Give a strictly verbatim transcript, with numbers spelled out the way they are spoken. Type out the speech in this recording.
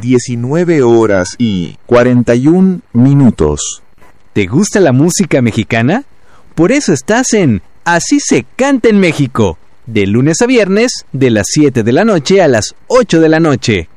diecinueve horas y cuarenta y un minutos. ¿Te gusta la música mexicana? Por eso estás en Así se canta en México, de lunes a viernes, de las siete de la noche a las ocho de la noche.